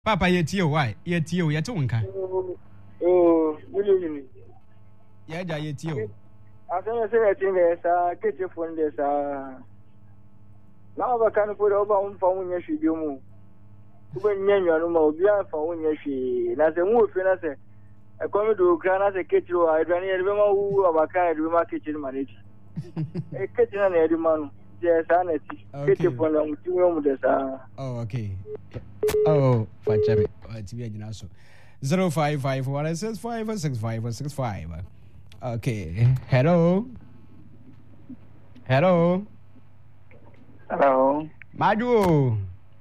Papa yetio why? Yetio yetunka. Oh, really. Yeah, yetio. I say I think there's kitchen phone there's now I can't put over on phone when you do move. When you know, be on phone when you as a move, and I say, I come to Ukraine as a kitchen, I don't need who of a kind of my kitchen manager. A kitchen and every man, yes, sanity. Kitchen phone on 2 rooms. Oh, okay. Oh, fine, Jimmy. It's very nice. 055-165-65. Okay. Hello. Hello. Hello. Madu.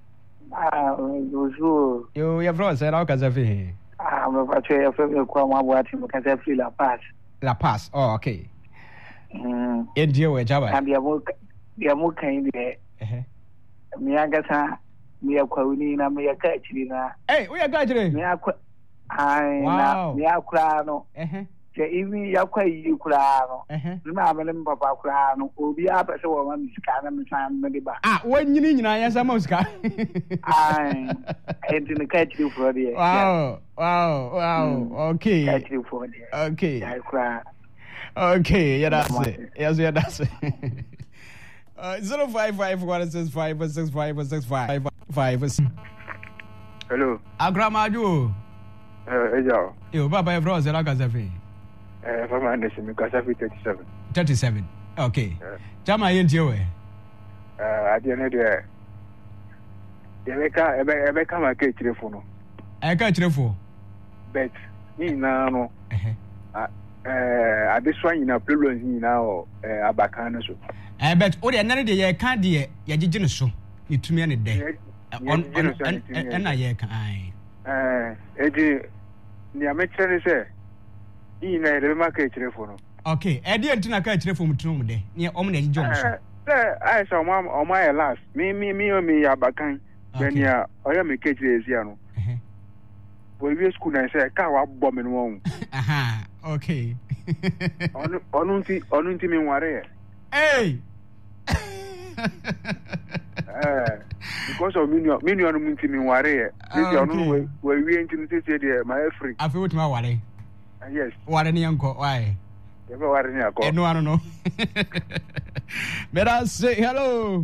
Bonjour. You're from Sarah Casafi. I'm a patron of the Kwama watching Casafi La Paz. La Paz. Oh, okay. India, where Java. And the Amuka in there. Miagasa, Mia Quaunina, Mia Kachina. Hey, we are graduating. Wow. Mia Crano. Even Yakwa Ukrano. Remember, Papa Crano, will be up as a woman, Scanner, and Mediba. Ah, when you need, I am a Mosca. I ain't in the catch you for the. Wow. Okay. Catch you for the. Okay. I cry. Okay, yeah, that's it. Yes, yeah, that's it. 055-165-65. Hello. Agramadu. Yo, Papa, your brother, Casafi. From my nation, Casafi 37. 37. Okay. Jama in Joe. At the end of the day, I come a catch telephone. I can't telephone. Bet, no. At this one, you know, problems now, Abacana. I bet all the another day, can't dear, Yajin, you to me any day. And I can. Eddie, the American say, in a market telephone. Okay, I didn't catch telephone to me near Omni Johnson. I saw mom on my last. Me, Abacan, when you are, I am a catch is Yano. We will school and say, Kawa bombing wrong. Aha, okay. On me, warrior. Hey! Because of million me warrior. Where we ain't in the city, my free. I feel with my worry. Yes. What any uncle? Why? No, I don't know. But I say hello.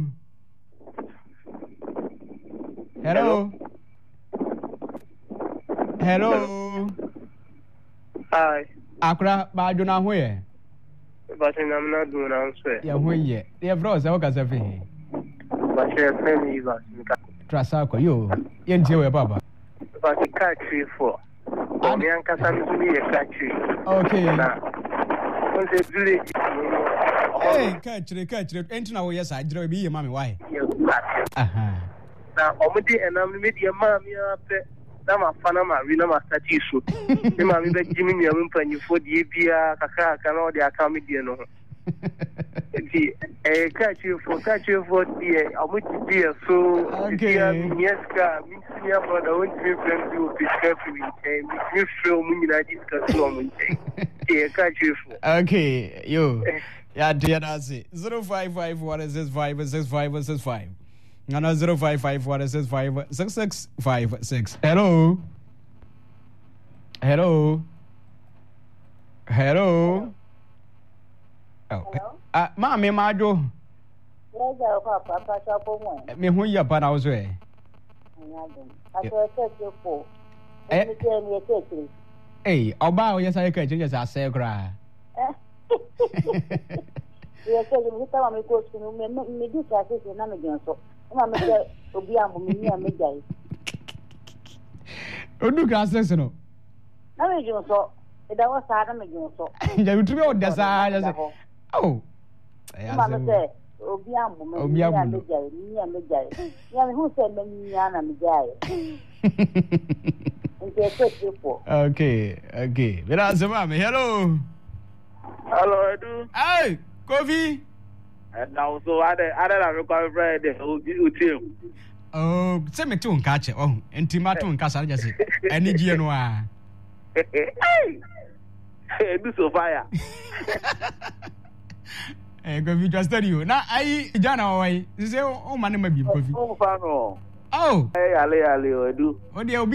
Hello. Hi. Akra, but I don't know where. But I'm not doing answer. Yeah, where yet? They have rose. I was a thing. But you're playing you. Trasako, you. Into Baba. But the country for. Okay. Hey, catch it. Ain't now, yes, I drove be your mommy. Why? Now, Omidi and I'm media mammy up there. Now, my Panama, we know my statue. The mammy that Jimmy Yampan, you for the Bia, Kaka, can all the comedian. Catch you for the Amuti, so yes, Mr. Brother, I want to friend you be careful and you feel me that discuss catch you for. Okay, you. Yeah, dear Nazi. 055-165-65. No, 055-165-6656. Hello. Oh, Mammy, Majo. Me who you upon our way. Hey, Oba, yes, I can just as I cry. Yes, you tell me go to me do classes in Namajan, so I'm to be a midday. Oh, do classes, no. Namajan, so it was Adam so. You to know that's oh, Mamma said, Obiam, midday. Who said Yana midday? Okay. But as a mommy, hello. Hello, Edu. Hey, coffee. And now, so I don't require bread. Oh, send me to catch it. Oh, and Timato Casa just any GNY. Hey, do so fire. Coffee just tell you. Now, I, Jana, away. You say, oh, man, maybe coffee. Oh, Oh. Ale o edu. O de